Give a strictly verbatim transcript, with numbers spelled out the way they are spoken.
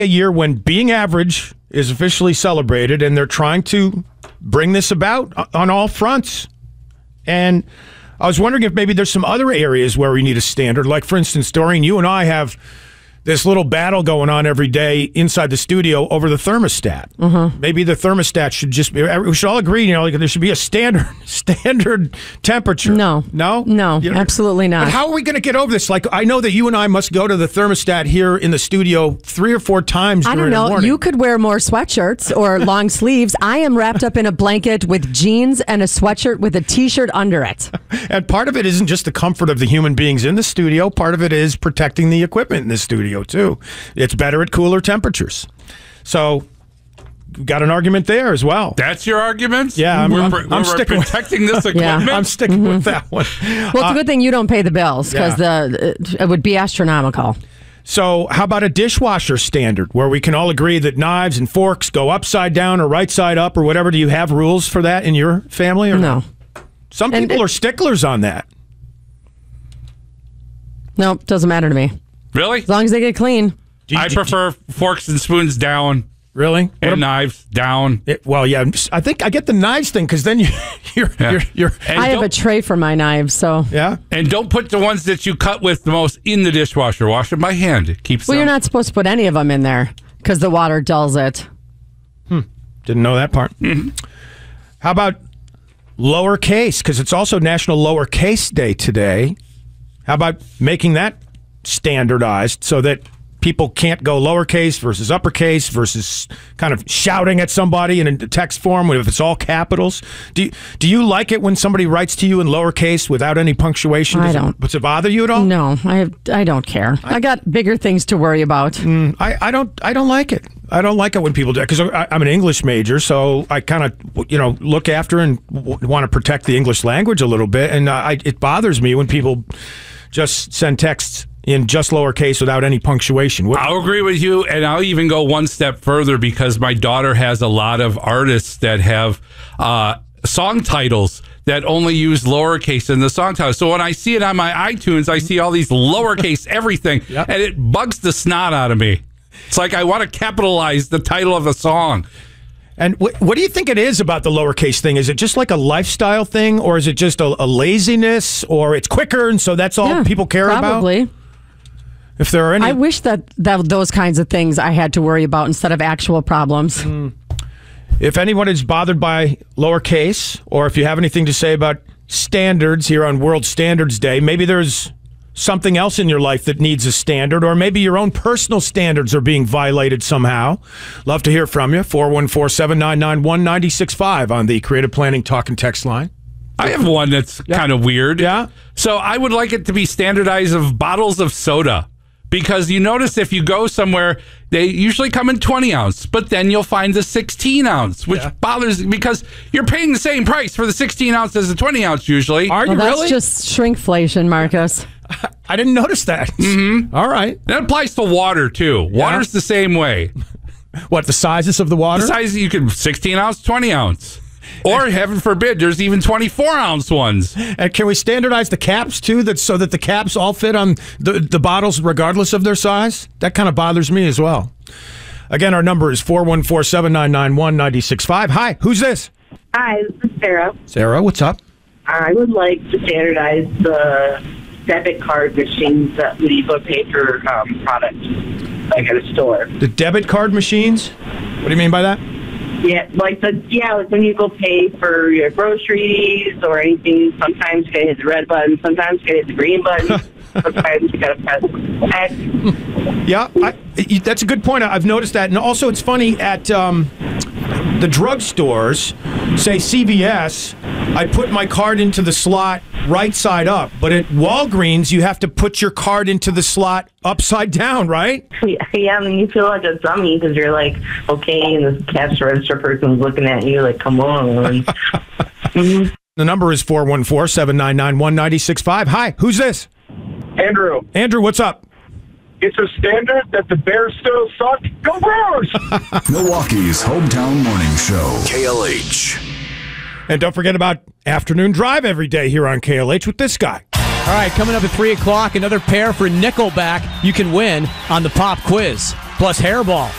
A year when being average is officially celebrated, and they're trying to bring this about on all fronts. And I was wondering if maybe there's some other areas where we need a standard. Like, for instance, Doreen, you and I have this little battle going on every day inside the studio over the thermostat. Mm-hmm. Maybe the thermostat should just be, we should all agree, you know, like there should be a standard standard temperature. No. No? No, You know, absolutely not. But how are we going to get over this? Like, I know that you and I must go to the thermostat here in the studio three or four times I during don't the know. morning. You could wear more sweatshirts or long sleeves. I am wrapped up in a blanket with jeans and a sweatshirt with a T-shirt under it. And part of it isn't just the comfort of the human beings in the studio. Part of it is protecting the equipment in the studio, too. It's better at cooler temperatures. So, we've got an argument there as well. That's your argument? Yeah, I'm, we're, I'm, we're, I'm we're sticking protecting with, this equipment. Yeah. I'm sticking Mm-hmm. with that one. Well, it's Uh, a good thing you don't pay the bills because yeah. the it would be astronomical. So, how about a dishwasher standard where we can all agree that knives and forks go upside down or right side up or whatever? Do you have rules for that in your family? Or No. Some And people it- are sticklers on that. Nope, doesn't matter to me. Really? As long as they get clean. Do you- I do- prefer forks and spoons down Really? What and ab- knives down. it, well, yeah. I think I get the knives thing because then you, you're, Yeah. you're, you're, And I have don't- a tray for my knives, so. yeah. And don't put the ones that you cut with the most in the dishwasher. Wash them by hand. It keeps Well, them. you're not supposed to put any of them in there because the water dulls it. Didn't know that part. Mm-hmm. How about lowercase? Because it's also National Lowercase Day today. How about making that standardized so that people can't go lowercase versus uppercase versus kind of shouting at somebody in a text form if it's all capitals? Do you, do you like it when somebody writes to you in lowercase without any punctuation? I Does don't. It, does it bother you at all? No, I I don't care. I, got bigger things to worry about. I, I don't I don't like it. I don't like it when people do it because I'm an English major, so I kind of you know look after and w- want to protect the English language a little bit, and I, it bothers me when people just send texts in just lowercase without any punctuation. What, I'll agree with you, and I'll even go one step further because my daughter has a lot of artists that have uh, song titles that only use lowercase in the song title. So when I see it on my iTunes, I see all these lowercase everything, Yep. and it bugs the snot out of me. It's like I want to capitalize the title of a song. and wh- what do you think it is about the lowercase thing? Is it just like a lifestyle thing, or is it just a, a laziness, or it's quicker, and so that's all Yeah, people care about? probably. If there are any, I wish that, that those kinds of things I had to worry about instead of actual problems. If anyone is bothered by lowercase, or if you have anything to say about standards here on World Standards Day, maybe there's something else in your life that needs a standard, or maybe your own personal standards are being violated somehow. Love to hear from you. four one four, seven nine nine, one nine six five on the Creative Planning Talk and Text line. I have one that's kind of weird. Yeah? So I would like it to be standardized of bottles of soda. Because you notice if you go somewhere, they usually come in twenty ounce, but then you'll find the sixteen ounce, which Yeah. bothers because you're paying the same price for the sixteen ounce as the twenty ounce usually. Are you Well, that's really? just shrinkflation, Marcus. I didn't notice that. Mm-hmm. All right. That applies to water too. Water's the same way. What, the sizes of the water? The size you can sixteen ounce, twenty ounce. Or heaven forbid, there's even twenty-four ounce ones. And can we standardize the caps too, that so that the caps all fit on the, the bottles regardless of their size? That kind of bothers me as well. Again, our number is four one four, seven nine nine, one nine six five. Hi, who's this? Hi, this is Sarah. Sarah, what's up? I would like to standardize the debit card machines that we go pay for um, products, like at a store. The debit card machines? What do you mean by that? Yeah, like the yeah, like when you go pay for your groceries or anything. Sometimes you gotta hit the red button. Sometimes you gotta hit the green button. Sometimes you gotta press X. Yeah, I, that's a good point. I've noticed that. And also, it's funny, at um, the drugstores, say C V S, I put my card into the slot right side up. But at Walgreens, you have to put your card into the slot upside down, right? Yeah, and you feel like a dummy because you're like, okay, and the cash register person's looking at you like, come on. mm-hmm. The number is four one four, seven nine nine, one nine six five. Hi, who's this? Andrew, Andrew, what's up? it's a standard that the Bears still suck. Go Brewers! Milwaukee's hometown morning show. K L H. And don't forget about Afternoon Drive every day here on K L H with this guy. All right, coming up at three o'clock, another pair for Nickelback you can win on the pop quiz. plus Hairball.